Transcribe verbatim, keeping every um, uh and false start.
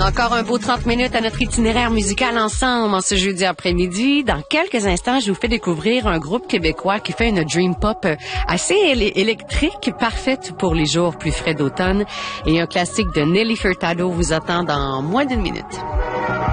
a encore un beau trente minutes à notre itinéraire musical ensemble en ce jeudi après-midi. Dans quelques instants, je vous fais découvrir un groupe québécois qui fait une dream pop assez éle- électrique, parfaite pour les jours plus frais d'automne. Et un classique de Nelly Furtado vous attend dans moins d'une minute.